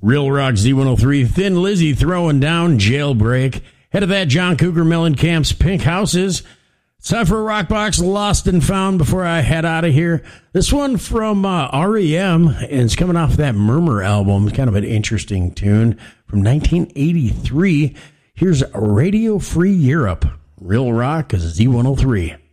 Real Rock Z103, Thin Lizzy throwing down Jailbreak. Head of that, John Cougar Mellencamp's Pink Houses. It's time for a rock box, Lost and Found, before I head out of here. This one from REM, and it's coming off that Murmur album. Kind of an interesting tune from 1983. Here's Radio Free Europe. Real Rock Z103.